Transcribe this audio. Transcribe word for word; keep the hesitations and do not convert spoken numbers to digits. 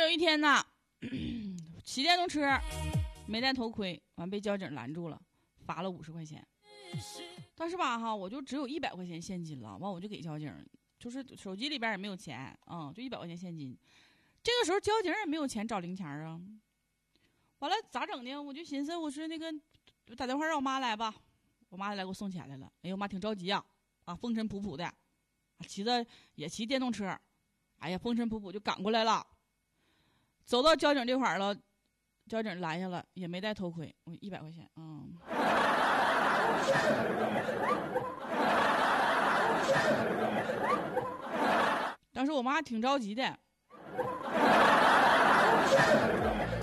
有一天呢，骑电动车没戴头盔，完被交警拦住了，罚了五十块钱。当时吧哈，我就只有一百块钱现金了，完我就给交警，就是手机里边也没有钱，嗯，就一百块钱现金。这个时候交警也没有钱找零钱啊，完了咋整呢？我就寻思，我说那个打电话让我妈来吧，我妈来给我送钱来了。哎呦，我妈挺着急啊，啊，风尘仆仆的，骑着也骑电动车，哎呀，风尘仆仆就赶过来了。走到交警这块儿了，交警拦下了，也没戴头盔，我一百块钱，嗯。当时我妈挺着急的。